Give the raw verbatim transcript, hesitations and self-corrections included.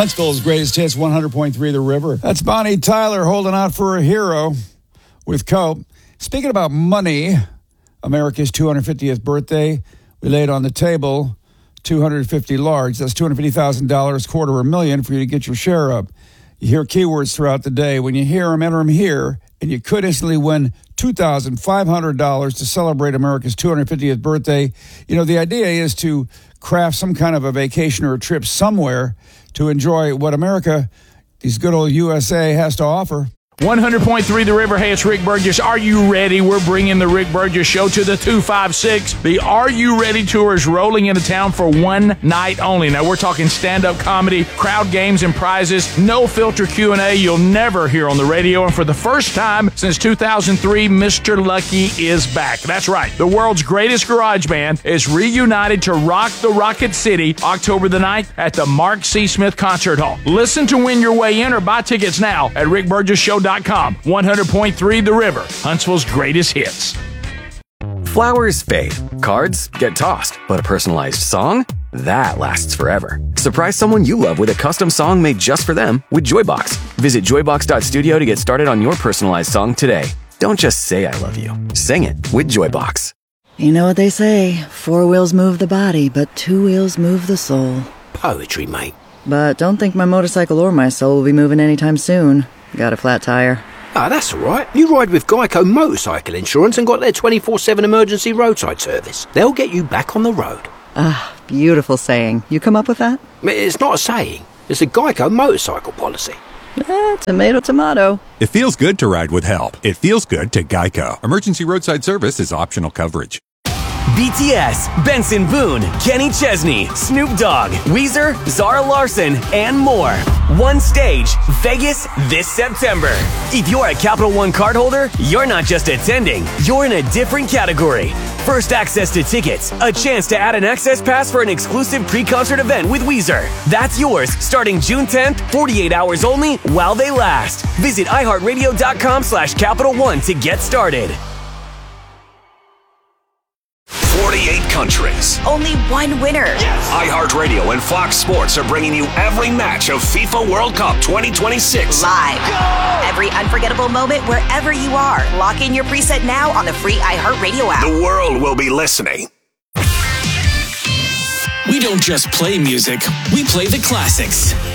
Huntsville's greatest hits, one hundred point three The River. That's Bonnie Tyler holding out for a hero with Cope. Speaking about money, America's two hundred fiftieth birthday, we laid on the table two hundred fifty large. That's two hundred fifty thousand dollars, quarter of a million for you to get your share of. You hear keywords throughout the day. When you hear them, enter them here, and you could instantly win two thousand five hundred dollars to celebrate America's two hundred fiftieth birthday. You know, the idea is to craft some kind of a vacation or a trip somewhere to enjoy what America, these good old U S A, has to offer. one hundred point three The River. Hey, it's Rick Burgess. Are you ready? We're bringing the Rick Burgess Show to the two five six. The Are You Ready Tour is rolling into town for one night only. Now, we're talking stand-up comedy, crowd games, and prizes. No filter Q and A you'll never hear on the radio. And for the first time since two thousand three, Mister Lucky is back. That's right. The world's greatest garage band is reunited to rock the Rocket City October the ninth at the Mark C. Smith Concert Hall. Listen to win your way in or buy tickets now at rick burgess show dot com. one hundred point three The River, Huntsville's greatest hits. Flowers fade, cards get tossed, but a personalized song? That lasts forever. Surprise someone you love with a custom song made just for them with Joybox. Visit joybox dot studio to get started on your personalized song today. Don't just say I love you. Sing it with Joybox. You know what they say, four wheels move the body, but two wheels move the soul. Poetry, mate. But don't think my motorcycle or my soul will be moving anytime soon. Got a flat tire. Ah, that's all right. You ride with Geico Motorcycle Insurance and got their twenty-four seven emergency roadside service. They'll get you back on the road. Ah, beautiful saying. You come up with that? It's not a saying. It's a Geico motorcycle policy. Eh, tomato, tomato. It feels good to ride with help. It feels good to Geico. Emergency roadside service is optional coverage. B T S, Benson Boone, Kenny Chesney, Snoop Dogg, Weezer, Zara Larson, and more. One stage, Vegas this September. If you're a Capital One cardholder, you're not just attending, you're in a different category. First access to tickets, a chance to add an access pass for an exclusive pre-concert event with Weezer. That's yours starting June tenth, forty-eight hours only while they last. Visit iHeartRadio.com slash Capital One to get started. forty-eight countries. Only one winner. Yes. iHeartRadio and Fox Sports are bringing you every match of FIFA World Cup twenty twenty-six. Live. Go! Every unforgettable moment wherever you are. Lock in your preset now on the free iHeartRadio app. The world will be listening. We don't just play music, we play the classics.